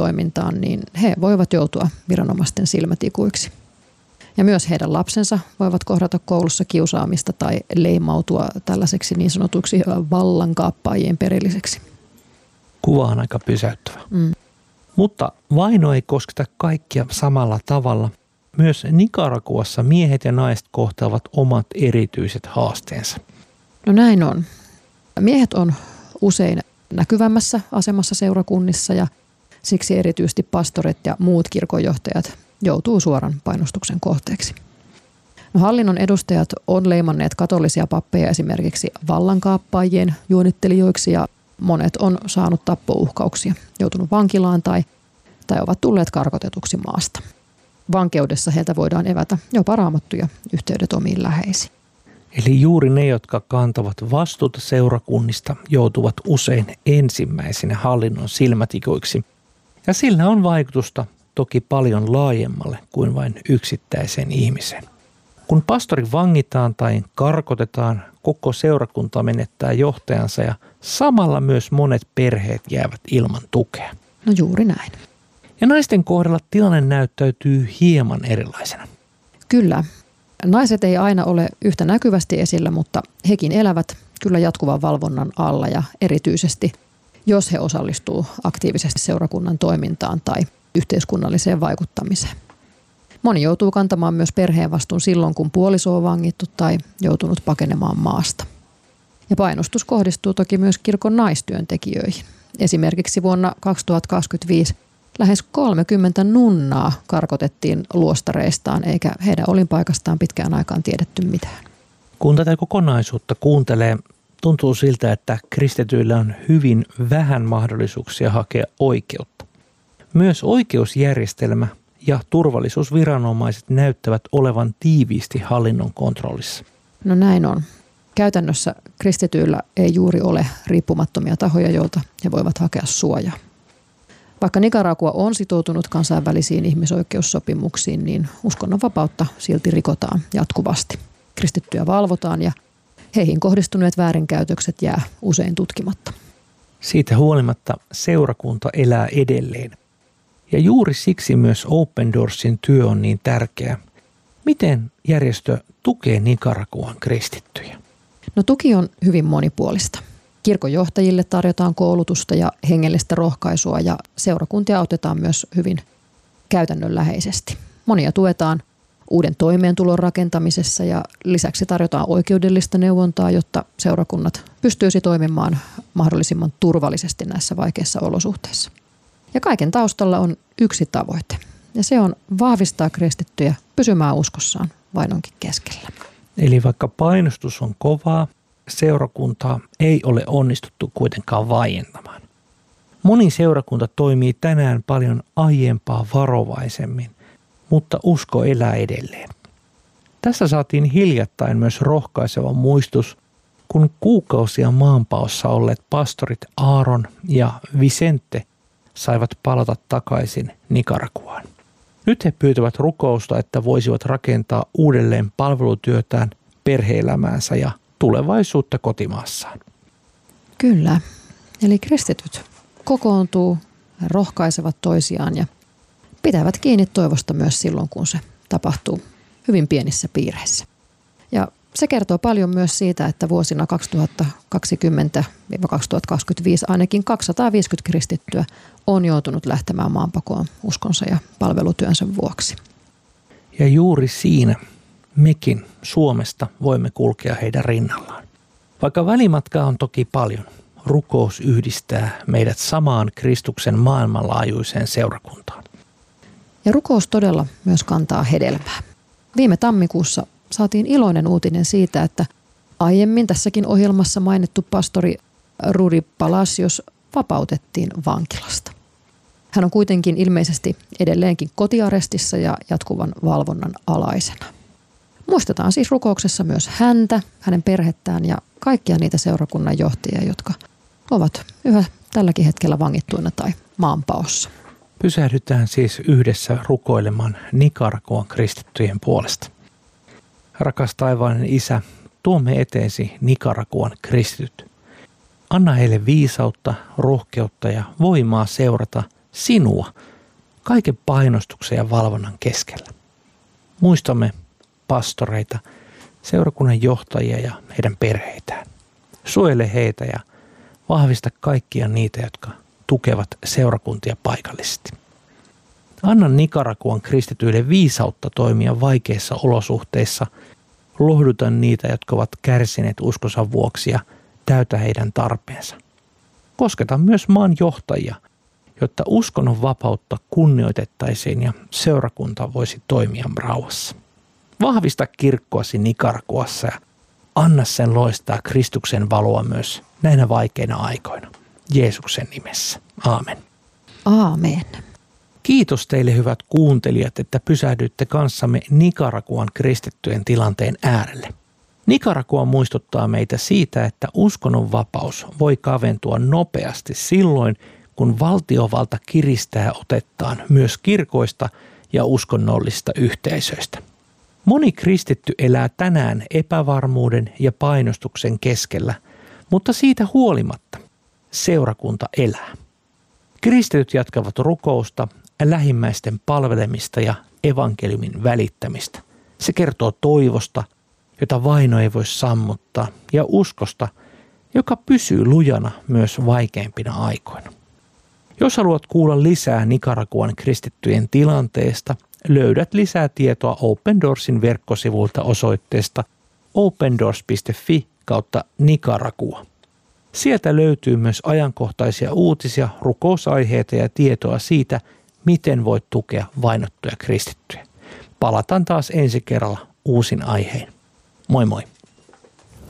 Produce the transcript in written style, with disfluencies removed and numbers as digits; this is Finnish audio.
toimintaan, niin he voivat joutua viranomaisten silmätikuiksi. Ja myös heidän lapsensa voivat kohdata koulussa kiusaamista tai leimautua tällaiseksi niin sanotuiksi vallankaappaajien perilliseksi. Kuva on aika pysäyttävä. Mutta vaino ei kosketa kaikkia samalla tavalla. Myös Nicaraguassa miehet ja naiset kohtaavat omat erityiset haasteensa. No näin on. Miehet on usein näkyvämmässä asemassa seurakunnissa ja siksi erityisesti pastorit ja muut kirkonjohtajat joutuu suoran painostuksen kohteeksi. No, hallinnon edustajat on leimanneet katolisia pappeja esimerkiksi vallankaappaajien juonittelijoiksi ja monet on saanut tappouhkauksia, joutunut vankilaan tai ovat tulleet karkotetuksi maasta. Vankeudessa heiltä voidaan evätä jopa raamattuja yhteydet omiin läheisiin. Eli juuri ne, jotka kantavat vastuuta seurakunnista, joutuvat usein ensimmäisenä hallinnon silmätikuiksi. Ja sillä on vaikutusta toki paljon laajemmalle kuin vain yksittäiseen ihmiseen. Kun pastori vangitaan tai karkotetaan, koko seurakunta menettää johtajansa ja samalla myös monet perheet jäävät ilman tukea. No juuri näin. Ja naisten kohdalla tilanne näyttäytyy hieman erilaisena. Kyllä. Naiset ei aina ole yhtä näkyvästi esillä, mutta hekin elävät kyllä jatkuvan valvonnan alla ja erityisesti, jos he osallistuu aktiivisesti seurakunnan toimintaan tai yhteiskunnalliseen vaikuttamiseen. Moni joutuu kantamaan myös perheen vastuun silloin, kun puoliso on vangittu tai joutunut pakenemaan maasta. Ja painostus kohdistuu toki myös kirkon naistyöntekijöihin. Esimerkiksi vuonna 2025 lähes 30 nunnaa karkotettiin luostareistaan, eikä heidän olinpaikastaan pitkään aikaan tiedetty mitään. Kun tätä kokonaisuutta kuuntelee, tuntuu siltä, että kristityillä on hyvin vähän mahdollisuuksia hakea oikeutta. Myös oikeusjärjestelmä ja turvallisuusviranomaiset näyttävät olevan tiiviisti hallinnon kontrollissa. No näin on. Käytännössä kristityillä ei juuri ole riippumattomia tahoja, joilta he voivat hakea suojaa. Vaikka Nicaragua on sitoutunut kansainvälisiin ihmisoikeussopimuksiin, niin uskonnonvapautta silti rikotaan jatkuvasti. Kristittyjä valvotaan ja heihin kohdistuneet väärinkäytökset jää usein tutkimatta. Siitä huolimatta seurakunta elää edelleen. Ja juuri siksi myös Open Doorsin työ on niin tärkeä. Miten järjestö tukee Nicaraguan kristittyjä? No tuki on hyvin monipuolista. Kirkonjohtajille tarjotaan koulutusta ja hengellistä rohkaisua ja seurakuntia autetaan myös hyvin käytännönläheisesti. Monia tuetaan uuden toimeentulon rakentamisessa ja lisäksi tarjotaan oikeudellista neuvontaa, jotta seurakunnat pystyisi toimimaan mahdollisimman turvallisesti näissä vaikeissa olosuhteissa. Ja kaiken taustalla on yksi tavoite ja se on vahvistaa kristittyjä pysymään uskossaan vainonkin keskellä. Eli vaikka painostus on kovaa, seurakuntaa ei ole onnistuttu kuitenkaan vaientamaan. Moni seurakunta toimii tänään paljon aiempaa varovaisemmin, mutta usko elää edelleen. Tässä saatiin hiljattain myös rohkaiseva muistus, kun kuukausia maanpaossa olleet pastorit Aaron ja Vicente saivat palata takaisin Nicaraguaan. Nyt he pyytävät rukousta, että voisivat rakentaa uudelleen palvelutyötään, perhe-elämäänsä ja tulevaisuutta kotimaassaan. Kyllä. Eli kristityt kokoontuu, rohkaisevat toisiaan ja pitävät kiinni toivosta myös silloin, kun se tapahtuu hyvin pienissä piireissä. Ja se kertoo paljon myös siitä, että vuosina 2020-2025 ainakin 250 kristittyä on joutunut lähtemään maanpakoon uskonsa ja palvelutyönsä vuoksi. Ja juuri siinä mekin Suomesta voimme kulkea heidän rinnallaan. Vaikka välimatkaa on toki paljon, rukous yhdistää meidät samaan Kristuksen maailmanlaajuiseen seurakuntaan. Ja rukous todella myös kantaa hedelmää. Viime tammikuussa saatiin iloinen uutinen siitä, että aiemmin tässäkin ohjelmassa mainittu pastori Rudy Palacios vapautettiin vankilasta. Hän on kuitenkin ilmeisesti edelleenkin kotiarestissa ja jatkuvan valvonnan alaisena. Muistetaan siis rukouksessa myös häntä, hänen perhettään ja kaikkia niitä seurakunnan johtajia, jotka ovat yhä tälläkin hetkellä vangittuina tai maanpaossa. Pysähdytään siis yhdessä rukoilemaan Nicaraguan kristittyjen puolesta. Rakas taivaallinen Isä, tuomme eteesi Nicaraguan kristityt. Anna heille viisautta, rohkeutta ja voimaa seurata sinua kaiken painostuksen ja valvonnan keskellä. Muistamme pastoreita, seurakunnan johtajia ja heidän perheitään. Suojele heitä ja vahvista kaikkia niitä, jotka tukevat seurakuntia paikallisesti. Anna Nicaraguan kristityille viisautta toimia vaikeissa olosuhteissa. Lohduta niitä, jotka ovat kärsineet uskonsa vuoksi ja täytä heidän tarpeensa. Kosketa myös maan johtajia, jotta uskonnon vapautta kunnioitettaisiin ja seurakunta voisi toimia rauhassa. Vahvista kirkkoasi Nicaraguassa ja anna sen loistaa Kristuksen valoa myös näinä vaikeina aikoina. Jeesuksen nimessä. Aamen. Aamen. Kiitos teille hyvät kuuntelijat, että pysähdyitte kanssamme Nicaraguan kristittyjen tilanteen äärelle. Nicaragua muistuttaa meitä siitä, että uskonnonvapaus voi kaventua nopeasti silloin, kun valtiovalta kiristää otettaan myös kirkoista ja uskonnollisista yhteisöistä. Moni kristitty elää tänään epävarmuuden ja painostuksen keskellä, mutta siitä huolimatta seurakunta elää. Kristityt jatkavat rukousta, lähimmäisten palvelemista ja evankeliumin välittämistä. Se kertoo toivosta, jota vaino ei voi sammuttaa, ja uskosta, joka pysyy lujana myös vaikeimpina aikoina. Jos haluat kuulla lisää Nicaraguan kristittyjen tilanteesta, löydät lisää tietoa Open Doorsin verkkosivulta osoitteesta opendoors.fi/Nicaragua. Sieltä löytyy myös ajankohtaisia uutisia, rukousaiheita ja tietoa siitä, miten voit tukea vainottuja kristittyjä. Palataan taas ensi kerralla uusin aihein. Moi moi!